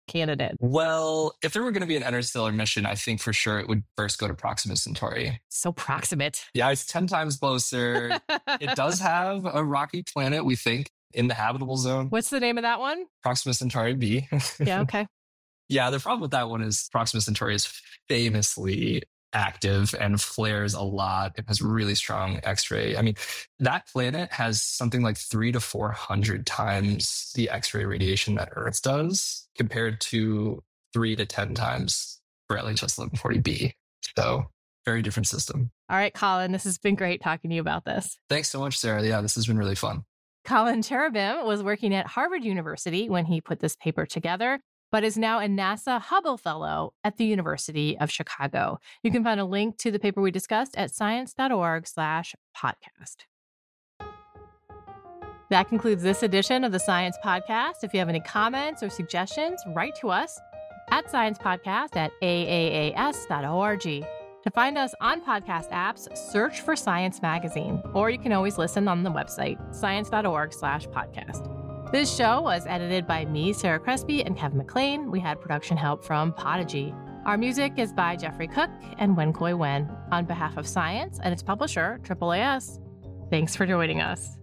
candidate? Well, if there were going to be an interstellar mission, I think for sure it would first go to Proxima Centauri. So proximate. Yeah, it's 10 times closer. It does have a rocky planet, we think, in the habitable zone. What's the name of that one? Proxima Centauri B. Yeah, okay. Yeah, the problem with that one is Proxima Centauri is famously active and flares a lot. It has really strong X-ray. I mean, that planet has something like 300 to 400 times the X-ray radiation that Earth does, compared to 3 to 10 times for LHS 1140b. So very different system. All right, Colin, this has been great talking to you about this. Thanks so much, Sarah. Yeah, this has been really fun. Colin Cherubim was working at Harvard University when he put this paper together, but is now a NASA Hubble Fellow at the University of Chicago. You can find a link to the paper we discussed at science.org/podcast. That concludes this edition of the Science Podcast. If you have any comments or suggestions, write to us at sciencepodcast@aaas.org. To find us on podcast apps, search for Science Magazine, or you can always listen on the website, science.org/podcast. This show was edited by me, Sarah Crespi, and Kevin McLean. We had production help from Podigy. Our music is by Jeffrey Cook and Wen Koi Wen. On behalf of Science and its publisher, AAAS, thanks for joining us.